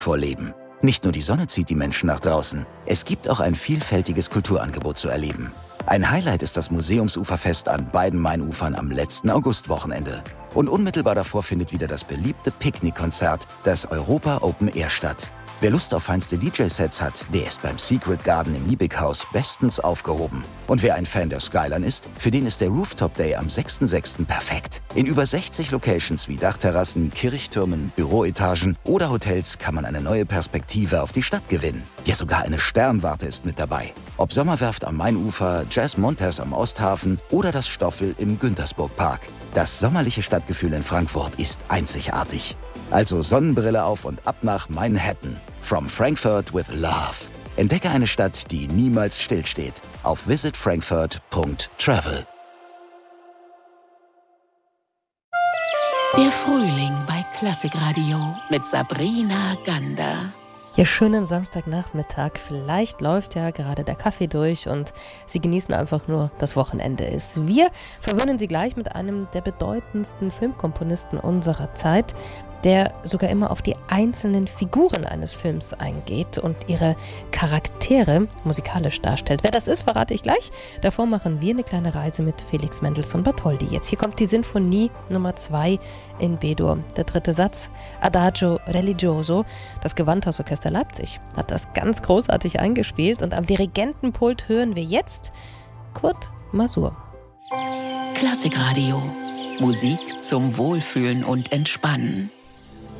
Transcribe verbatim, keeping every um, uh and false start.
vorleben. Nicht nur die Sonne zieht die Menschen nach draußen, es gibt auch ein vielfältiges Kulturangebot zu erleben. Ein Highlight ist das Museumsuferfest an beiden Mainufern am letzten Augustwochenende. Und unmittelbar davor findet wieder das beliebte Picknickkonzert, das Europa Open Air statt. Wer Lust auf feinste D J-Sets hat, der ist beim Secret Garden im Liebighaus bestens aufgehoben. Und wer ein Fan der Skyline ist, für den ist der Rooftop Day am sechsten sechsten perfekt. In über sechzig Locations wie Dachterrassen, Kirchtürmen, Büroetagen oder Hotels kann man eine neue Perspektive auf die Stadt gewinnen. Ja, sogar eine Sternwarte ist mit dabei. Ob Sommerwerft am Mainufer, Jazz Montes am Osthafen oder das Stoffel im Güntersburg-Park. Das sommerliche Stadtgefühl in Frankfurt ist einzigartig. Also Sonnenbrille auf und ab nach Manhattan. From Frankfurt with Love. Entdecke eine Stadt, die niemals stillsteht. Auf visit frankfurt punkt travel. Der Frühling bei Klassikradio mit Sabrina Gander. Ja, schönen Samstagnachmittag. Vielleicht läuft ja gerade der Kaffee durch und Sie genießen einfach nur das Wochenende ist. Wir verwöhnen Sie gleich mit einem der bedeutendsten Filmkomponisten unserer Zeit, der sogar immer auf die einzelnen Figuren eines Films eingeht und ihre Charaktere musikalisch darstellt. Wer das ist, verrate ich gleich. Davor machen wir eine kleine Reise mit Felix Mendelssohn Bartholdy. Jetzt hier kommt die Sinfonie Nummer zwei in B-Dur. Der dritte Satz, Adagio Religioso. Das Gewandhausorchester Leipzig hat das ganz großartig eingespielt und am Dirigentenpult hören wir jetzt Kurt Masur. Klassikradio. Musik zum Wohlfühlen und Entspannen.